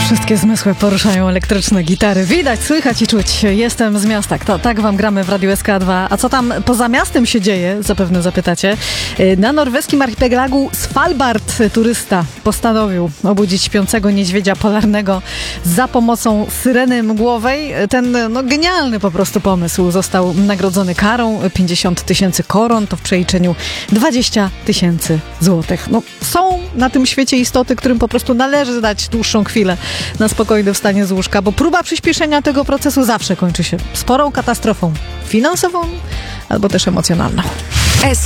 Wszystkie zmysły poruszają elektryczne gitary. Widać, słychać i czuć. Jestem z miasta. Tak wam gramy w Radiu SK2. A co tam poza miastem się dzieje? Zapewne zapytacie. Na norweskim archipelagu Svalbard turysta postanowił obudzić śpiącego niedźwiedzia polarnego za pomocą syreny mgłowej. Ten genialny po prostu pomysł został nagrodzony karą 50 000 koron, to w przeliczeniu 20 000 złotych. Są na tym świecie istoty, którym po prostu należy dać dłuższą chwilę na spokojne wstanie z łóżka, bo próba przyspieszenia tego procesu zawsze kończy się sporą katastrofą finansową albo też emocjonalną.